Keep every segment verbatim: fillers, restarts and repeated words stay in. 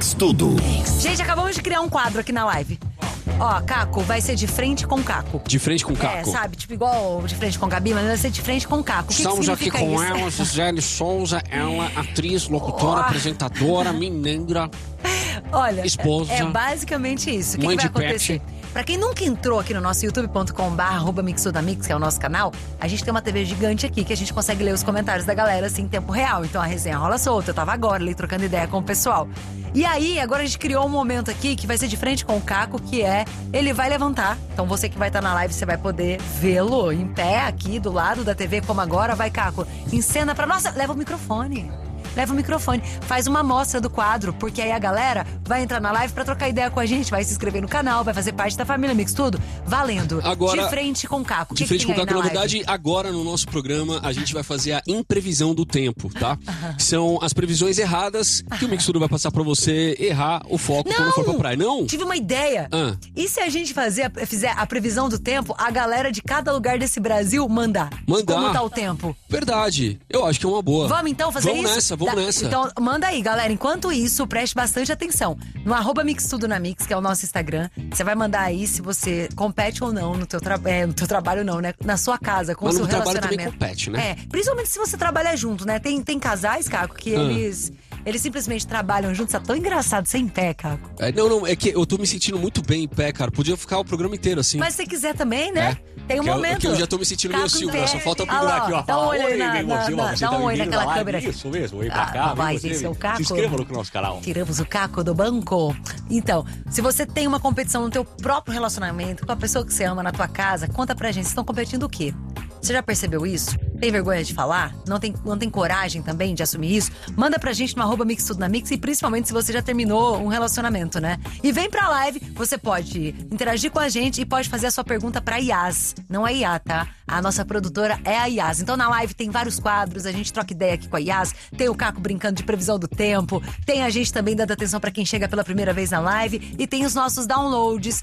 Mix Tudo. Gente, acabamos de criar um quadro aqui na live. Ó, Caco, vai ser de frente com Caco. De frente com Caco? É, sabe? Tipo igual de frente com Gabi, mas vai ser de frente com Caco. O que Estamos que aqui com isso? ela, Gisele Souza, ela, atriz, locutora, Oh. apresentadora, mineira. Olha, esposa, é basicamente isso. O que, mãe que vai de acontecer? pet. Pra quem nunca entrou aqui no nosso youtube ponto com barra arroba mixudamix, que é o nosso canal, a gente tem uma T V gigante aqui que a gente consegue ler os comentários da galera assim em tempo real. Então a resenha rola solta. Eu tava agora ali trocando ideia com o pessoal. E aí, agora a gente criou um momento aqui que vai ser de frente com o Caco, que é, ele vai levantar. Então você que vai estar na live, você vai poder vê-lo em pé aqui do lado da T V, como agora. Vai, Caco, encena pra... Nossa, leva o microfone. Leva o microfone, faz uma amostra do quadro, porque aí a galera vai entrar na live pra trocar ideia com a gente, vai se inscrever no canal, vai fazer parte da família Mix Tudo, valendo. Agora, de frente com o Caco. De que frente que com o tem Caco, aí na live? verdade, agora no nosso programa a gente vai fazer a imprevisão do tempo, tá? São as previsões erradas que o Mix Tudo vai passar pra você errar o foco Não! quando for pra praia. Não? Tive uma ideia. Ah. E se a gente fazer, fizer a previsão do tempo, a galera de cada lugar desse Brasil mandar? Mandar. Como tá o tempo? Verdade. Eu acho que é uma boa. Vamos então fazer vamos isso? Nessa, vamos Dá- nessa. Então, manda aí, galera. Enquanto isso, preste bastante atenção. No arroba Mix Tudo na Mix, que é o nosso Instagram, você vai mandar aí se você compete ou não no teu, tra- é, no teu trabalho, não, né? Na sua casa, com Mas o seu no trabalho relacionamento. também compete, né? É, principalmente se você trabalha junto, né? Tem, tem casais, Caco, que Ah. eles... Eles simplesmente trabalham juntos. Tá tão engraçado ser em pé, Caco. É, não, não, é que eu tô me sentindo muito bem em pé, cara. Podia ficar o programa inteiro assim. Mas se você quiser também, né? Tem um Que eu- momento. que eu já tô me sentindo meio Caco em Silvio, pé. só falta Ah pendurar lá, aqui, ó. Dá um olho aí na, Oi, na, você, na- você dá tá um oi bem-vindo naquela na câmera. live. Isso mesmo, oi pra Ah, cá. vai, vem esse é o você. Caco. Se inscreva no nosso canal. Tiramos o Caco do banco. Então, se você tem uma competição no teu próprio relacionamento, com a pessoa que você ama na tua casa, conta pra gente. Vocês estão competindo o quê? Você já percebeu isso? Tem vergonha de falar? Não tem, não tem coragem também de assumir isso? Manda pra gente no arroba Mix Tudo na Mix e principalmente se você já terminou um relacionamento, né? E vem pra live, você pode interagir com a gente e pode fazer a sua pergunta pra Yas. Não é Iá, tá? A nossa produtora é a Yas. Então na live tem vários quadros, a gente troca ideia aqui com a Yas. Tem o Caco brincando de previsão do tempo. Tem a gente também dando atenção pra quem chega pela primeira vez na live. E tem os nossos downloads,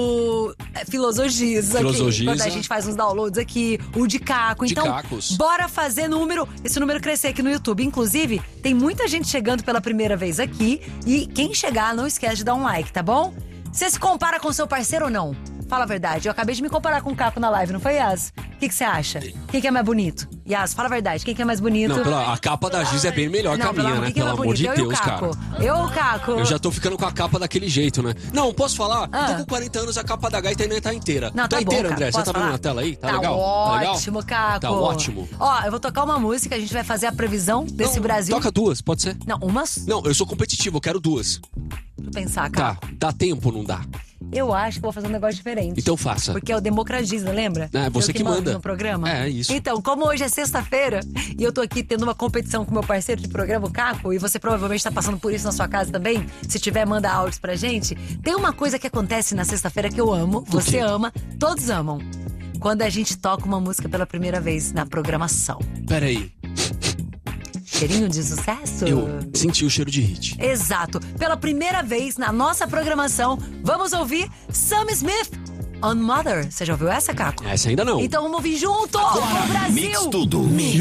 o é, Filosogiza aqui. Filosogiza. Quando a gente faz uns downloads aqui, o de Caco. De Então, Cacos. bora fazer número, esse número crescer aqui no YouTube. Inclusive, tem muita gente chegando pela primeira vez aqui. E quem chegar, não esquece de dar um like, tá bom? Você se compara com seu parceiro ou não? Fala a verdade. Eu acabei de me comparar com o Caco na live, não foi, Yas? O que que você acha? Quem que é mais bonito? Yas, fala a verdade. Quem que é mais bonito? Não, pela, a capa da Giz é bem melhor que a Não, minha, pelo- né? quem que é Pelo mais amor de bonito? Eu e o Deus, Caco. cara. Eu ou o Caco? Eu já tô ficando com a capa daquele jeito, né? Não, posso falar? Ah. Tô com quarenta anos, a capa da gaita ainda tá inteira. Não, tá, tá bom, inteira, Caco. André. Você Posso tá vendo falar? na tela aí? Tá, Tá legal? ótimo, tá legal? Caco. Tá ótimo. Ó, eu vou tocar uma música, a gente vai fazer a previsão desse Não, Brasil. Toca duas, pode ser? Não, uma... Não, eu sou competitivo, eu quero duas. Deixa eu pensar, Tá, Caco. dá tempo ou não dá? Eu acho que eu vou fazer um negócio diferente. Então faça. Porque é o Democratiza, lembra? É, você Eu que mando manda. no programa. É, isso. Então, como hoje é sexta-feira e eu tô aqui tendo uma competição com meu parceiro de programa, o Caco, e você provavelmente tá passando por isso na sua casa também, se tiver, manda áudios pra gente. Tem uma coisa que acontece na sexta-feira que eu amo, você quê? ama, todos amam. Quando a gente toca uma música pela primeira vez na programação. Pera aí. Cheirinho de sucesso? Eu senti o cheiro de hit. Exato. Pela primeira vez na nossa programação, vamos ouvir Sam Smith on Mother. Você já ouviu essa, Caco? Essa ainda não. Então vamos ouvir junto no Brasil! Mix Tudo.